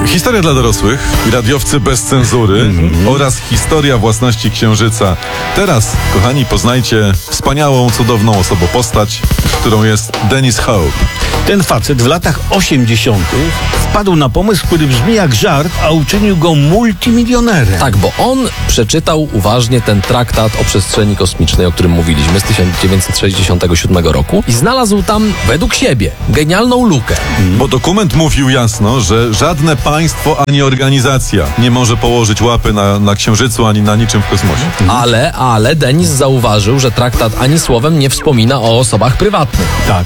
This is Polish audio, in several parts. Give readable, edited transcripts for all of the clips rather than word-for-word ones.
Historia dla dorosłych i radiowcy bez cenzury oraz historia własności Księżyca. Teraz, kochani, poznajcie wspaniałą, cudowną osobopostać, którą jest Dennis Hope. Ten facet w latach 80. wpadł na pomysł, który brzmi jak żart, a uczynił go multimilionerem. Tak, bo on przeczytał uważnie ten traktat o przestrzeni kosmicznej, o którym mówiliśmy, z 1967 roku i znalazł tam, według siebie, genialną lukę. Bo dokument mówił jasno, że żadne państwo ani organizacja nie może położyć łapy na Księżycu ani na niczym w kosmosie. Ale Denis zauważył, że traktat ani słowem nie wspomina o osobach prywatnych. Tak.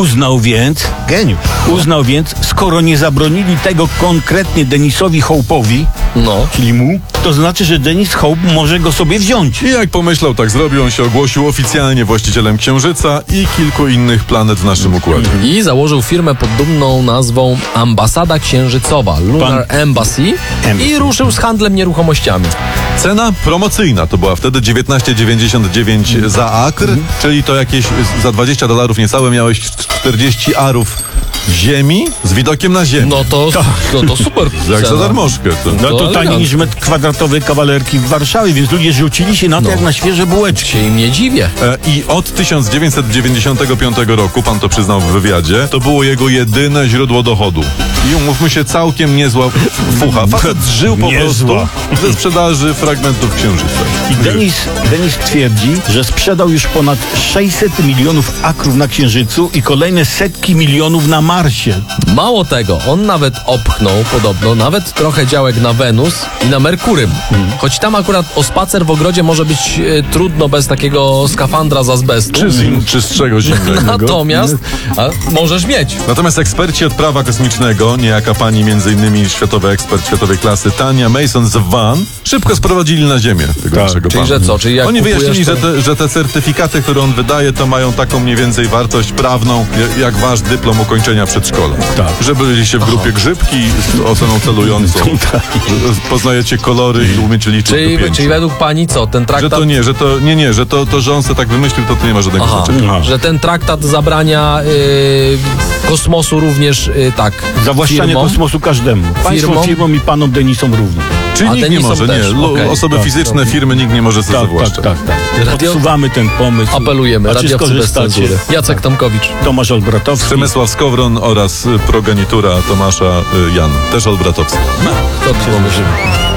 Uznał więc, skoro nie zabronili tego konkretnie Denisowi Hope'owi, czyli mu, to znaczy, że Dennis Hope może go sobie wziąć. I jak pomyślał, tak zrobił. On się ogłosił oficjalnie właścicielem Księżyca i kilku innych planet w naszym układzie. I założył firmę pod dumną nazwą Ambasada Księżycowa, Lunar Embassy, i ruszył z handlem nieruchomościami. Cena promocyjna to była wtedy $19,99 za akr, czyli to jakieś za $20 niecałe miałeś 40 arów ziemi z widokiem na ziemię. No to super. Jak za cena. darmożkę. To taniej niż metr kwadratowy kawalerki w Warszawie, więc ludzie rzucili się na to jak na świeże bułeczki. Się im nie dziwię. I od 1995 roku, pan to przyznał w wywiadzie, to było jego jedyne źródło dochodu. I umówmy się, całkiem niezła fucha. Facet żył po prostu ze sprzedaży fragmentów Księżyca. I Denis twierdzi, że sprzedał już ponad 600 milionów akrów na Księżycu i kolejne setki milionów na Marsie. Mało tego, on nawet opchnął podobno nawet trochę działek na Wenus i na Merkurym. Choć tam akurat o spacer w ogrodzie może być trudno bez takiego skafandra z azbestu. Czy z czegoś innego. Natomiast możesz mieć. Natomiast eksperci od prawa kosmicznego, niejaka pani między innymi światowy ekspert światowej klasy Tania Mason z Van, szybko sprowadzili na ziemię tego naszego Czyli pana. że co? Czyli jak Oni wyjaśnili, to... że te certyfikaty, które on wydaje, to mają taką mniej więcej wartość prawną, jak wasz dyplom ukończenia przedszkola. Tak. Że byliście w grupie grzybki z oceną celującą. Poznajecie kolory i umiecie liczyć do 5. Czyli według pani co? Ten traktat... Że to on se tak wymyślił, to nie ma żadnego znaczenia. Że ten traktat zabrania kosmosu również tak. Zawłaszczanie kosmosu każdemu. Państwom, firmom i panom Denisom również. Czyli nikt nie może, też. Osoby fizyczne, firmy, nikt nie może sobie zawłaszczać. Tak. Odsuwamy ten pomysł. Apelujemy, radiowcy bez cenzury. Jacek Tomkowicz, Tomasz Olbratowski, Przemysław Skowron oraz progenitura Tomasza Jan, też Olbratowski. to pomyślimy.